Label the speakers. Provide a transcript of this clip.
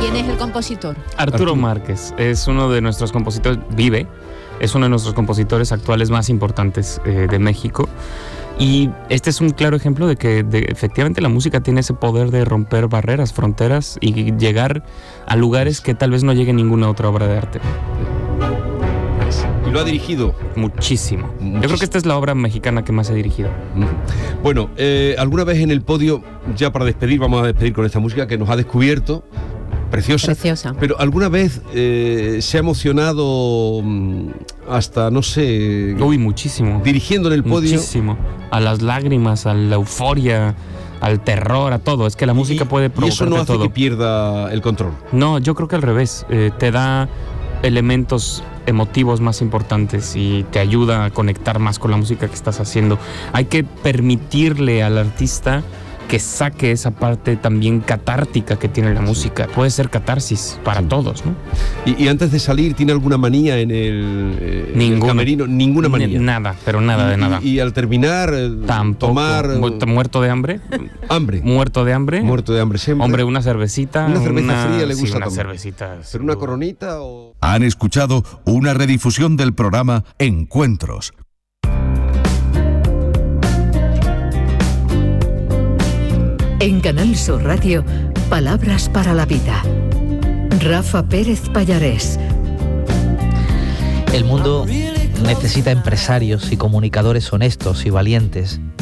Speaker 1: ¿Quién es el compositor?
Speaker 2: Arturo Márquez es uno de nuestros compositores, es uno de nuestros compositores actuales más importantes de México. Y este es un claro ejemplo de que efectivamente la música tiene ese poder de romper barreras, fronteras y llegar a lugares que tal vez no llegue ninguna otra obra de arte.
Speaker 3: ¿Y lo ha dirigido?
Speaker 2: Muchísimo. Yo creo que esta es la obra mexicana que más he dirigido.
Speaker 3: Bueno, alguna vez en el podio, ya para despedir, vamos a despedir con esta música que nos ha descubierto. Preciosa. Pero alguna vez se ha emocionado hasta, no sé...
Speaker 2: Uy, muchísimo.
Speaker 3: Dirigiendo en el podio.
Speaker 2: Muchísimo. A las lágrimas, a la euforia, al terror, a todo. Es que la música puede provocar todo.
Speaker 3: ¿Y eso no hace que pierda el control?
Speaker 2: No, yo creo que al revés. Te da elementos emotivos más importantes y te ayuda a conectar más con la música que estás haciendo. Hay que permitirle al artista que saque esa parte también catártica que tiene la música. Puede ser catarsis para todos, ¿no?
Speaker 3: Y antes de salir, ¿tiene alguna manía en el camerino? Ninguna manía.
Speaker 2: Nada, pero nada de nada.
Speaker 3: Y al terminar,
Speaker 2: tampoco.
Speaker 3: Tomar...
Speaker 2: ¿Muerto de hambre?
Speaker 3: ¿Hambre?
Speaker 2: Muerto de hambre.
Speaker 3: Muerto de hambre siempre.
Speaker 2: Hombre, una cervecita.
Speaker 3: Una cerveza fría le gusta
Speaker 2: una cervecita.
Speaker 3: ¿Pero una coronita o...?
Speaker 4: Han escuchado una redifusión del programa Encuentros.
Speaker 5: En Canal Sur Radio, Palabras para la Vida. Rafa Pérez Pallarés.
Speaker 6: El mundo necesita empresarios y comunicadores honestos y valientes